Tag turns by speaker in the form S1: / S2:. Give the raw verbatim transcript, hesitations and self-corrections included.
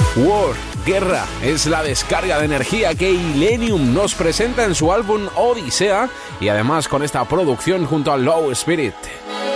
S1: War, Guerra, es la descarga de energía que Illenium nos presenta en su álbum Odisea y además con esta producción junto a Low Spirit.